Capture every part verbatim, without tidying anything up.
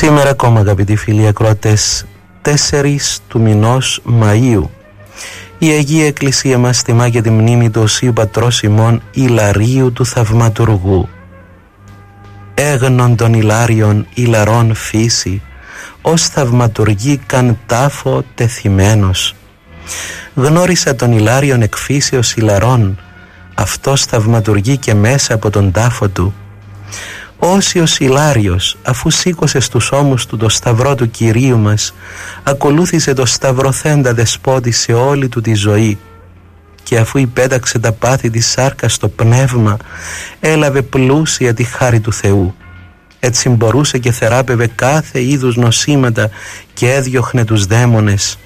Σήμερα ακόμα, αγαπητοί φίλοι ακροατές, τέσσερις του μηνός Μαΐου, η Αγία Εκκλησία μας τιμά και τη μνήμη του Οσίου Πατρός ημών Ιλαρίου του Θαυματουργού. Έγνον των Ιλάριων Ιλαρών φύση, ως θαυματουργή καν τάφο τεθυμένος. Γνώρισα τον Ιλάριον εκ φύσεως Ιλαρών, αυτός θαυματουργεί και μέσα από τον τάφο του. Όσιος Ιλάριος, αφού σήκωσε στους ώμους του το σταυρό του Κυρίου μας, ακολούθησε το σταυρωθέντα δεσπότη σε όλη του τη ζωή, και αφού υπέταξε τα πάθη της σάρκας στο πνεύμα, έλαβε πλούσια τη χάρη του Θεού. Έτσι μπορούσε και θεράπευε κάθε είδους νοσήματα και έδιωχνε τους δαίμονες.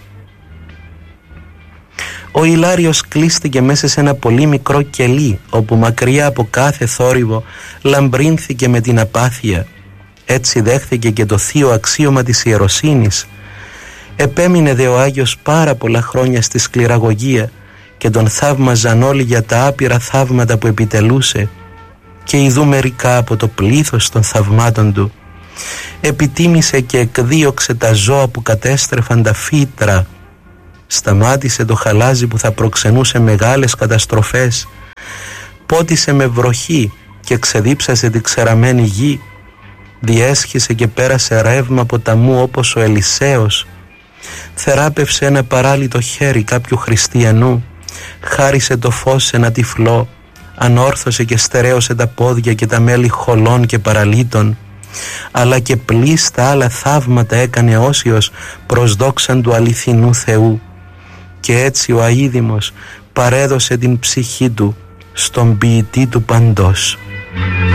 Ο Ιλάριος κλείστηκε μέσα σε ένα πολύ μικρό κελί, όπου μακριά από κάθε θόρυβο λαμπρύνθηκε με την απάθεια. Έτσι δέχθηκε και το θείο αξίωμα της ιεροσύνης. Επέμεινε δε ο Άγιος πάρα πολλά χρόνια στη σκληραγωγία και τον θαύμαζαν όλοι για τα άπειρα θαύματα που επιτελούσε, και ειδού μερικά από το πλήθος των θαυμάτων του. Επιτίμησε και εκδίωξε τα ζώα που κατέστρεφαν τα φύτρα, σταμάτησε το χαλάζι που θα προξενούσε μεγάλες καταστροφές, πότισε με βροχή και ξεδίψασε τη ξεραμένη γη, διέσχισε και πέρασε ρεύμα ποταμού όπως ο Ελισέος, θεράπευσε ένα παράλυτο χέρι κάποιου χριστιανού, χάρισε το φως σε ένα τυφλό, ανόρθωσε και στερέωσε τα πόδια και τα μέλη χολών και παραλύτων, αλλά και πλήστα άλλα θαύματα έκανε όσιος προς δόξαν του αληθινού Θεού. Και έτσι ο αείδημος παρέδωσε την ψυχή του στον ποιητή του παντός.